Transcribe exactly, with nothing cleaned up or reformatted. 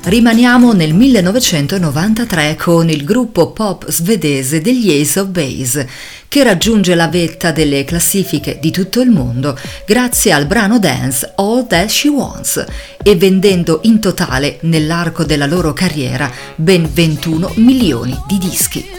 Rimaniamo nel millenovecentonovantatré con il gruppo pop svedese degli Ace of Base, che raggiunge la vetta delle classifiche di tutto il mondo grazie al brano dance All That She Wants e vendendo in totale nell'arco della loro carriera ben ventuno milioni di dischi.